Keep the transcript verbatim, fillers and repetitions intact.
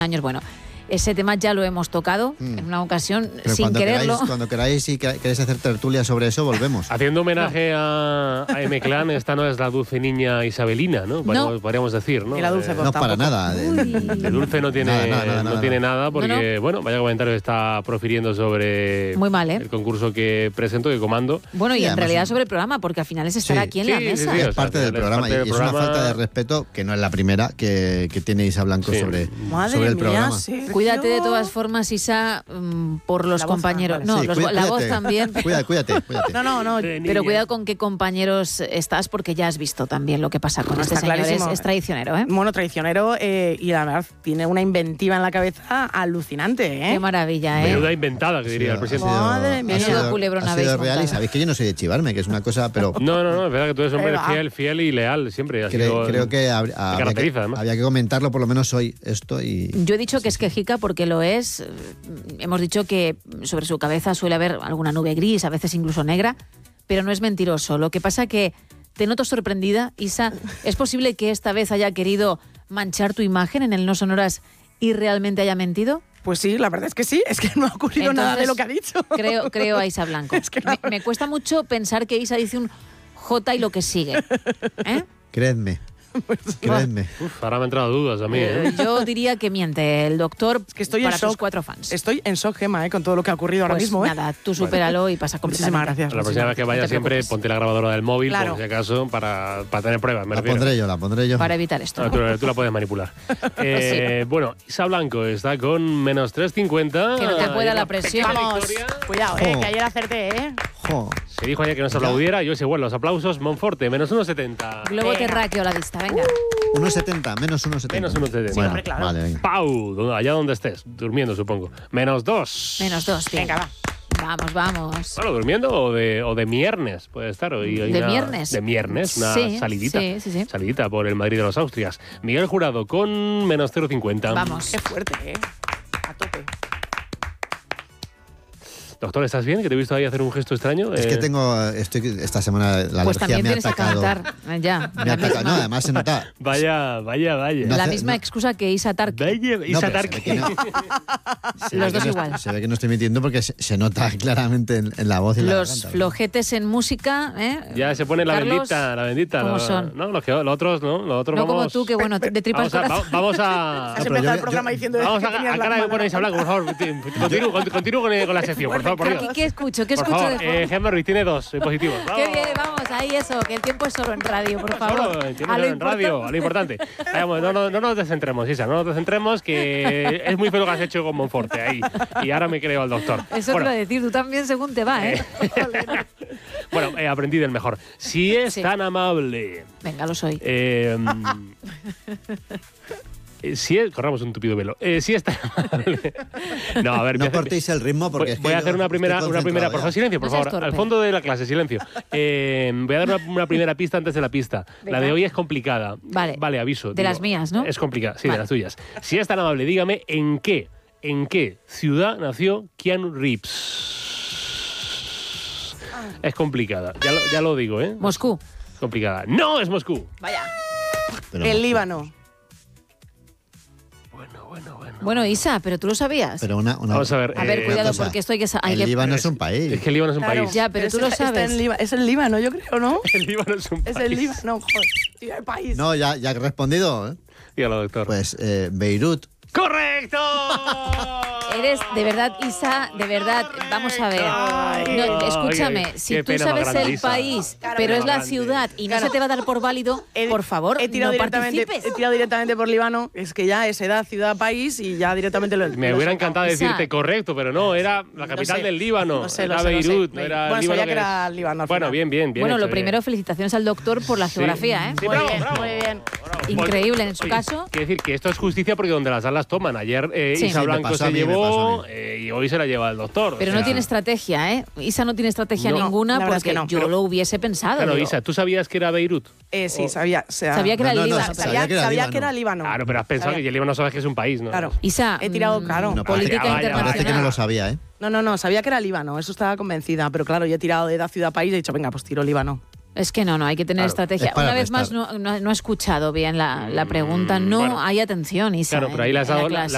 años. Bueno, ese tema ya lo hemos tocado mm. en una ocasión Pero sin cuando quererlo. Queráis, cuando queráis y queréis hacer tertulia sobre eso, volvemos. Haciendo homenaje no. a, a M-Clan, esta no es la dulce niña Isabelina, ¿no? Podríamos, no. podríamos decir, ¿no? Y la dulce eh, no para nada. De, de dulce no tiene nada, nada, nada, no nada. Tiene nada porque, no, no. bueno, vaya comentario está profiriendo sobre Muy mal, ¿eh? el concurso que presento, que comando. Bueno, y, y en realidad sí. sobre el programa, porque al final es estar sí. aquí en sí, la mesa. Sí, sí, es o sea, parte del programa parte del y es programa. una falta de respeto que no es la primera que, que tiene Isa Blanco sí. sobre, sobre el mía, programa. Sergio. Cuídate de todas formas, Isa, um, por los la compañeros. Voz, no, sí, los, cuídate, la voz también. Cuídate, cuídate, cuídate. No, no, no. Pero cuidado con qué compañeros estás, porque ya has visto también lo que pasa con no, este señor. Es, es traicionero, ¿eh? Bueno, traicionero eh, y la verdad tiene una inventiva en la cabeza alucinante, ¿eh? Qué maravilla, ¿eh? Menuda inventada, que diría sí, el presidente. Ha sido, Madre mía. ha sido, culebrona ha sido habéis real y montado. sabéis que yo no soy de chivarme, que es una cosa, pero... No, no, no, es verdad que tú eres un hombre fiel, fiel y leal siempre. Creo, creo que, habría, había, que había que comentarlo por lo menos hoy esto y... Yo he dicho que es quejica porque lo es. Hemos dicho que sobre su cabeza suele haber alguna nube gris, a veces incluso negra, pero no es mentiroso. Lo que pasa que te noto sorprendida, Isa. ¿Es posible que esta vez haya querido manchar tu imagen en el No Sonoras y realmente haya mentido? Pues sí, la verdad es que sí, es que no ha ocurrido Entonces, nada de lo que ha dicho. Creo, creo a Isa Blanco. Es que no. me, me cuesta mucho pensar que Isa dice un J y lo que sigue. ¿Eh? Creedme. Pues, Creedme. Uf, ahora me han entrado dudas a mí, ¿eh? Yo diría que miente el doctor es que estoy para en shock. tus cuatro fans. Estoy en shock, Gemma, ¿eh? Con todo lo que ha ocurrido pues ahora mismo. Nada, ¿eh? tú supéralo y pasa completamente. Muchísimas gracias. La próxima vez que vaya no siempre preocupes. ponte la grabadora del móvil, claro. por si acaso, para, para tener pruebas. Me la refiero. pondré yo, la pondré yo. Para evitar esto. No, tú, tú la puedes manipular. eh, sí. Bueno, Isa Blanco está con menos tres cincuenta. Que no te pueda la presión. Vamos, cuidado, eh, que ayer acerté, ¿eh? Jo. Se dijo ayer que no se aplaudiera, yo sé, bueno, los aplausos, Monforte, menos uno setenta. Globo terráqueo a la vista, venga. uno setenta, menos uno setenta. Menos uno setenta. Bueno, hombre, claro. vale, venga. Pau, allá donde estés, durmiendo supongo. Menos dos. Menos dos, bien. Venga, va. Vamos, vamos. Bueno, durmiendo o de, o de viernes, puede estar. Hoy hay ¿De una, viernes? De viernes, una sí, salidita. Sí, sí, sí. Salidita por el Madrid de los Austrias. Miguel Jurado con menos cero cincuenta. Vamos. Qué fuerte, ¿eh? A tope. Doctor, ¿estás bien? Que te he visto ahí hacer un gesto extraño. Es eh... que tengo, estoy esta semana la Pues alergia también me ha tienes que atacado. cantar. Ya. Me la ha atacado. misma, No, además se nota. Vaya, vaya, vaya. No la hace- misma no- excusa que Isa Tarque. Vaya, No, Isa pero se Tarque. ve que no- se Los ve dos que no- igual. Se ve que no estoy mintiendo porque se, se nota claramente en, en la voz y en la Los garganta. flojetes en música, ¿eh? Ya se pone la Carlos, bendita, la bendita. ¿cómo no, son? No, los, que, los otros, ¿no? Los otros No vamos... como tú, que bueno, de tripas Vamos a... corazón. Vamos a... Has pero empezado yo- el programa yo- diciendo Vamos que a, tenías a las cara de manos- buena Isa Blanco, por favor. Continúo, con, continúo con, con la sección, por favor, por Dios. Aquí, ¿qué escucho? ¿Qué Por escucho favor, de eh, fondo? Gemma Ruiz tiene dos eh, positivos. Qué bien, vamos, ahí eso, que el tiempo es solo en radio, por favor. Solo, entiendo, A lo en radio, a lo importante. Vamos, no, no, no nos descentremos, Isa, no nos descentremos, que es muy feo lo que has hecho con Monforte ahí. Y ahora me creo al doctor. Eso bueno, te iba a decir, tú también según te va, ¿eh? bueno, he aprendido el mejor. Si es Sí. tan amable... Venga, lo soy. Eh, eh, si es, corramos un tupido velo. Eh, si es tan amable. No, a ver, No voy a hacer- cortéis el ritmo porque voy, es que voy a yo hacer una estoy primera, una concentrado primera, por ya. favor, silencio, por No seas favor, torpe. al fondo de la clase, silencio. Eh, voy a dar una, una primera pista antes de la pista. Venga. La de hoy es complicada. Vale. Vale, aviso. De digo, las mías, ¿no? Es complicada, sí, Vale. de las tuyas. Si es tan amable, dígame en qué, en qué ciudad nació Keanu Reeves. Es complicada, ya lo, ya lo digo, ¿eh? Moscú. Complicada. ¡No es Moscú! Vaya. Pero- El Líbano. Bueno, bueno, bueno. Bueno, Isa, pero tú lo sabías. Pero una, una, Vamos a ver. A ver, eh, cuidado, cosa. porque esto hay que... sa- hay el que- Líbano es un país. Es que el Líbano es un Claro. país. Ya, pero tú lo está- está sabes. en Líbano. Es el Líbano, yo creo, ¿no? El Líbano es un país. Es el Líbano, joder. Tío, el país. No, ya, ya he respondido. ¿eh? Dígalo, doctor. Pues eh, Beirut. ¡Correcto! Eres, de verdad, Isa, de verdad, vamos a ver. Ay, No, qué- escúchame, qué si tú pena más sabes grande, el Isa. país, Claro, pero pena es la más grande. ciudad y no Claro. se te va a dar por válido, He- por favor, he tirado no directamente, participes. he tirado directamente por Líbano. Es que ya es edad, ciudad, país y ya directamente lo Me lo he hubiera sacado. encantado Isa. decirte correcto, pero no, era la capital sé. del Líbano. Lo sé, era lo sé, lo sé. Beirut, no era Bueno, el Líbano. sabía que era es- Líbano al Bueno, final. bien, bien, bien. Bueno, hecho, lo bien. primero, felicitaciones al doctor por la Sí. geografía, ¿eh? Sí, Muy bravo, bien, bravo. muy bien. Bravo. Increíble, en su Oye, caso. Quiero decir que esto es justicia porque donde las dan las toman. Ayer eh, Sí. Isa Sí, me Blanco pasó a se mí, me pasó llevó a mí. eh, y hoy se la lleva el doctor. Pero o no sea, tiene estrategia, ¿eh? Isa no tiene estrategia No. ninguna La verdad es porque que no, yo pero- lo hubiese pensado. Claro, digo. Isa, ¿tú sabías que era Beirut? Eh, sí, sabía. o sea, Sabía que era No, el no, no, Líbano. sabía sabía, que era sabía Líbano. que era Líbano. Claro, pero has pensado Sabía. que el Líbano sabes que es un país, ¿no? Claro. Isa, He tirado, mm, claro. No, política parece- vaya, Parece que no internacional. lo sabía, ¿eh? No, no, no, sabía que era Líbano, eso estaba convencida, pero claro, yo he tirado de edad, ciudad, país y he dicho, venga, pues tiro Líbano. Es que no, no, hay que tener Claro, estrategia. es para Una vez más, prestar. no, no, no he escuchado bien la, la pregunta. Mm, No bueno. hay atención, Isa. Claro, pero ahí en- le has en la dado la- clase.